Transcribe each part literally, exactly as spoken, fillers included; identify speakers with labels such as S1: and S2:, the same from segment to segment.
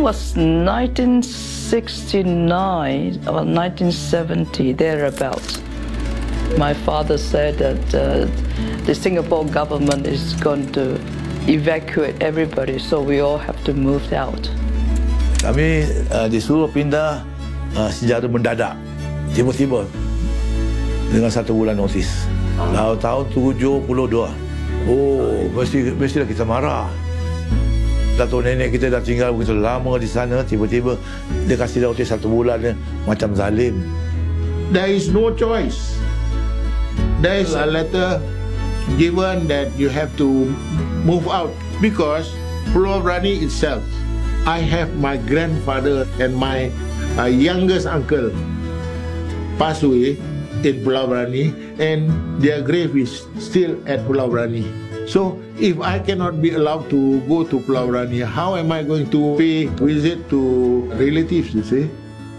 S1: was nineteen sixty-nine or nineteen seventy, thereabouts. My father said that uh, the Singapore government is going to evacuate everybody, so we all have to move out.
S2: Kami uh, disuruh pindah uh, secara mendadak, tiba-tiba dengan satu bulan notis. Lalu tahun tujuh puluh dua, oh mesti mestilah kita marah. Datuk nenek kita dah tinggal begitu lama di sana, tiba-tiba dia kasih notis satu bulan dia, macam zalim.
S3: There is no choice. There is a letter given that you have to move out because Pulau Brani itself, I have my grandfather and my uh, youngest uncle passed away in Pulau Brani, and their grave is still at Pulau Brani. So if I cannot be allowed to go to Pulau Brani, how am I going to pay visit to relatives, you see?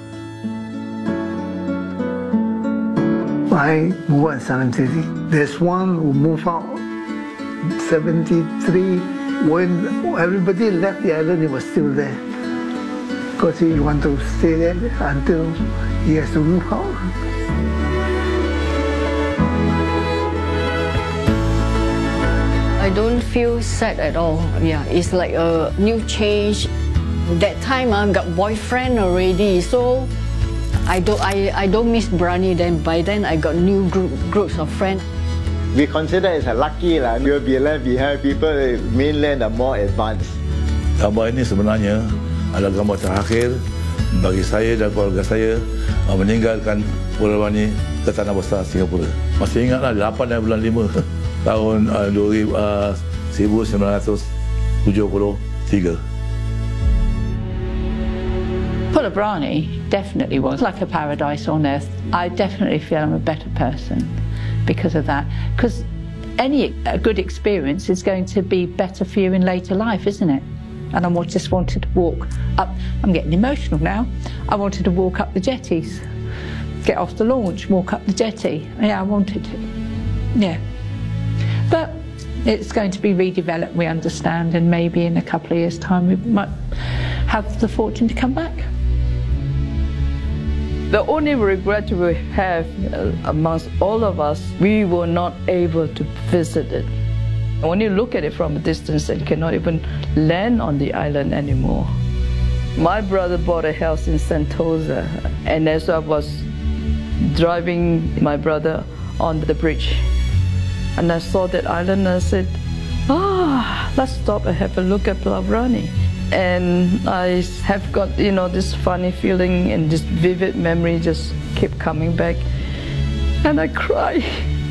S4: I moved out in seventy-three. There's one who moved out seventy-three. When everybody left the island, he was still there. Because he wanted to stay there until he has to move out.
S5: I don't feel sad at all. Yeah, it's like a new change. That time I got boyfriend already, so I don't I, I don't miss Brani then. By then I got new group, groups of friends.
S6: We consider it a lucky lah. We'll be left behind. People in mainland are more advanced.
S2: Gambar ini sebenarnya adalah gambar terakhir bagi saya dan keluarga saya meninggalkan Pulau Brani ke tanah besar Singapura. Masih ingatlah lapan bulan lima tahun uh, seribu sembilan ratus tujuh puluh tiga.
S7: Pulau Brani definitely was like a paradise on earth. I definitely feel I'm a better person because of that. Because any a good experience is going to be better for you in later life, isn't it? And I just wanted to walk up. I'm getting emotional now. I wanted to walk up the jetties, get off the launch, walk up the jetty. Yeah, I wanted to. Yeah. But it's going to be redeveloped, we understand, and maybe in a couple of years' time we might have the fortune to come back.
S1: The only regret we have uh, amongst all of us, we were not able to visit it. When you look at it from a distance and cannot even land on the island anymore. My brother bought a house in Sentosa, and as I was driving my brother on the bridge, and I saw that island, and I said, ah, let's stop and have a look at Pulau Brani. And I have got, you know, this funny feeling and this vivid memory just keep coming back. And I cry.